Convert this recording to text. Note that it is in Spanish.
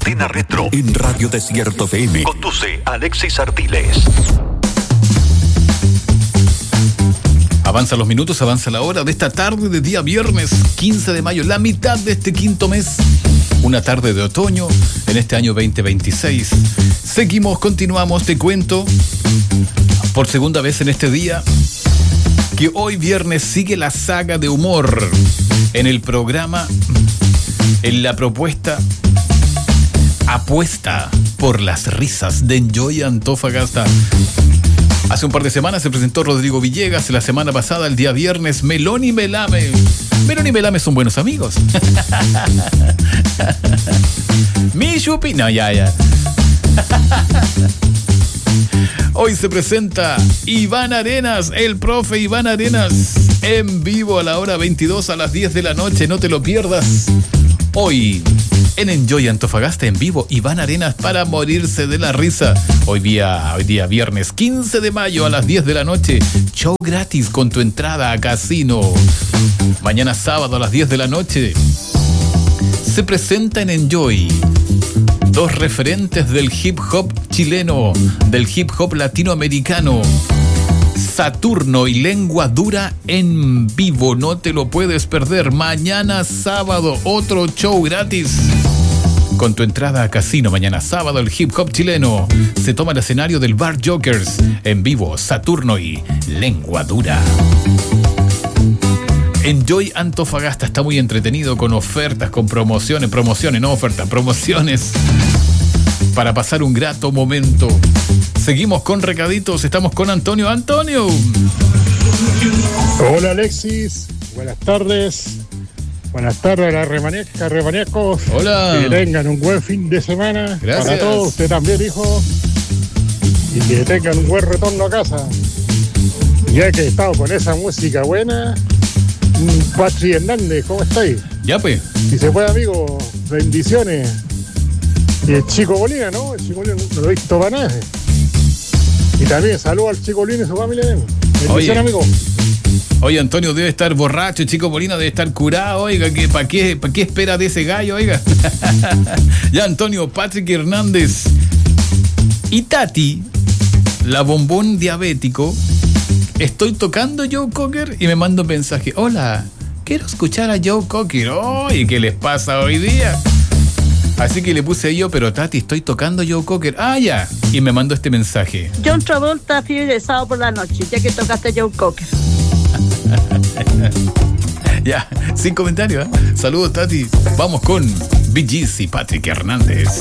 Antena Retro en Radio Desierto FM. Conduce Alexis Artiles. Avanza los minutos, avanza la hora de esta tarde de día viernes 15 de mayo, la mitad de este quinto mes. Una tarde de otoño en este año 2026. Seguimos, continuamos, te cuento por segunda vez en este día que hoy viernes sigue la saga de humor en el programa, en la propuesta Apuesta por las risas de Enjoy Antofagasta. Hace un par de semanas se presentó Rodrigo Villegas, la semana pasada, el día viernes, Melón y Melame. Melón y Melame son buenos amigos. Mi chupi... No, ya. Hoy se presenta Iván Arenas, el profe Iván Arenas, en vivo a la hora 22 a las 10 de la noche, no te lo pierdas. Hoy, en Enjoy Antofagasta en vivo, Iván Arenas para morirse de la risa. Hoy día viernes 15 de mayo a las 10 de la noche, show gratis con tu entrada a casino. Mañana sábado a las 10 de la noche, se presenta en Enjoy dos referentes del hip hop chileno, del hip hop latinoamericano. Saturno y Lengua Dura en vivo, no te lo puedes perder. Mañana sábado, otro show gratis con tu entrada a casino. Mañana sábado, el hip hop chileno se toma el escenario del Bar Jokers en vivo. Saturno y Lengua Dura. Enjoy Antofagasta está muy entretenido con ofertas, con promociones, no ofertas, promociones para pasar un grato momento. Seguimos con recaditos, estamos con Antonio. ¡Antonio! Hola Alexis, buenas tardes. Buenas tardes a la remaniacos. Hola. Que tengan un buen fin de semana. Gracias. Para todos, usted también, hijo. Y que tengan un buen retorno a casa. Ya que he estado con esa música buena, Patri Hernández, ¿cómo estáis? Ya pues. Si se puede, amigo, bendiciones. Y el Chico Bolina, ¿no? El Chico Bolina no lo he visto para nada. Y también saludo al Chico Bolina y su familia. Bendiciones, amigo. Oye, Antonio debe estar borracho, Chico Bolina debe estar curado, oiga, que ¿para qué espera de ese gallo, oiga? Ya, Antonio, Patrick Hernández y Tati, la bombón diabético, estoy tocando Joe Cocker y me manda un mensaje. Hola, quiero escuchar a Joe Cocker. Oye, ¿qué les pasa hoy día? Así que le puse yo, pero Tati, estoy tocando Joe Cocker. Ah, ya. Y me mandó este mensaje. John Travolta, de sábado por la noche, ya que tocaste Joe Cocker. Ya, sin comentarios, ¿eh? Saludos, Tati. Vamos con Bee Gees y Patrick Hernández.